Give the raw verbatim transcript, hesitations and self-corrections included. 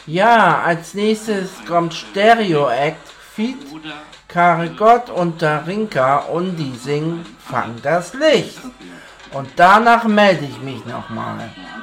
Ja, als nächstes kommt Stereo Act, Feat, Karre-Gott und Darinka und die singen Fang das Licht. Und danach melde ich mich nochmal.